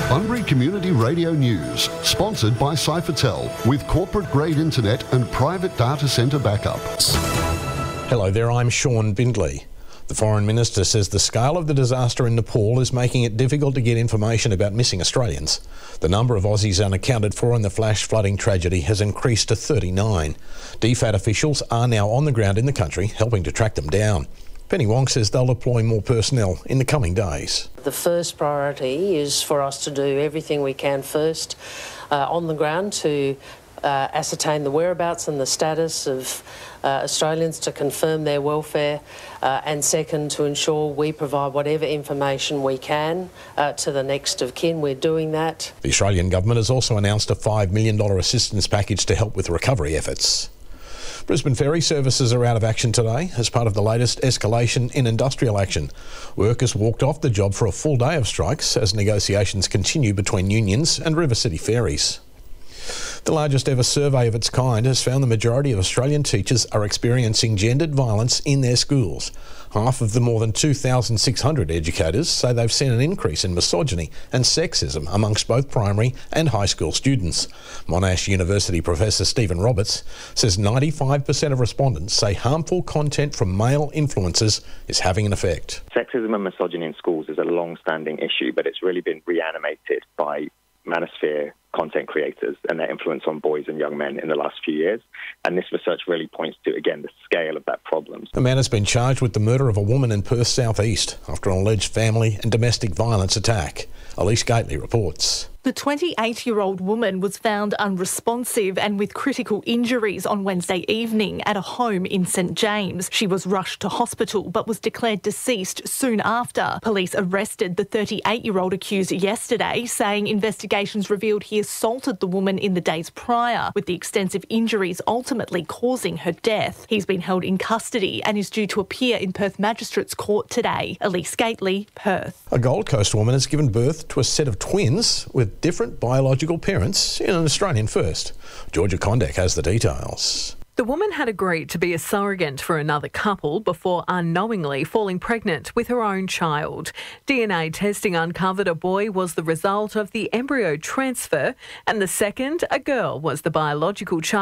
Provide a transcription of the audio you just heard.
Bunbury Community Radio News, sponsored by Cyphertel, with corporate-grade internet and private data centre backup. Hello there, I'm Sean Bindley. The Foreign Minister says the scale of the disaster in Nepal is making it difficult to get information about missing Australians. The number of Aussies unaccounted for in the flash flooding tragedy has increased to 39. DFAT officials are now on the ground in the country, helping to track them down. Penny Wong says they'll deploy more personnel in the coming days. The first priority is for us to do everything we can first on the ground to ascertain the whereabouts and the status of Australians, to confirm their welfare, and second, to ensure we provide whatever information we can to the next of kin. We're doing that. The Australian government has also announced a $5 million assistance package to help with recovery efforts. Brisbane ferry services are out of action today as part of the latest escalation in industrial action. Workers walked off the job for a full day of strikes as negotiations continue between unions and River City Ferries. The largest ever survey of its kind has found the majority of Australian teachers are experiencing gendered violence in their schools. Half of the more than 2,600 educators say they've seen an increase in misogyny and sexism amongst both primary and high school students. Monash University Professor Stephen Roberts says 95% of respondents say harmful content from male influencers is having an effect. Sexism and misogyny in schools is a long-standing issue, but it's really been reanimated by manosphere content creators and their influence on boys and young men in the last few years. And this research really points to, again, the scale of that problem. A man has been charged with the murder of a woman in Perth South East after an alleged family and domestic violence attack. Elise Gately reports. The 28-year-old woman was found unresponsive and with critical injuries on Wednesday evening at a home in St James. She was rushed to hospital but was declared deceased soon after. Police arrested the 38-year-old accused yesterday, saying investigations revealed he assaulted the woman in the days prior, with the extensive injuries ultimately causing her death. He's been held in custody and is due to appear in Perth Magistrates Court today. Elise Gately, Perth. A Gold Coast woman has given birth to a set of twins with different biological parents in an Australian first. Georgia Condek has the details. The woman had agreed to be a surrogate for another couple before unknowingly falling pregnant with her own child. DNA testing uncovered a boy was the result of the embryo transfer, and the second, a girl, was the biological child.